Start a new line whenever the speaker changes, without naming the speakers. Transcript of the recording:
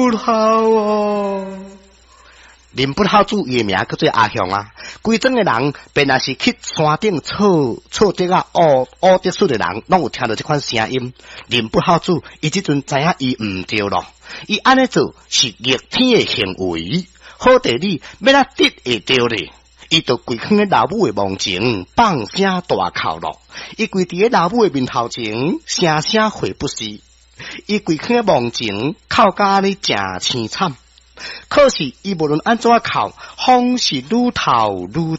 不好哦。林不好主伊名叫做阿雄啊，规庄的人便若是去山顶错得啊乌得水的人，拢有听到这款声音。林不好主伊即阵知影伊毋对咯，伊安尼做是逆天的行为，好地理要哪得会对咧？伊就跪囥喺老母的墓前放声大哭咯，伊跪伫喺老母的面头前声声悔不息，伊跪囥喺墓前哭甲你真凄惨。可是伊无论安怎哭，风是愈透愈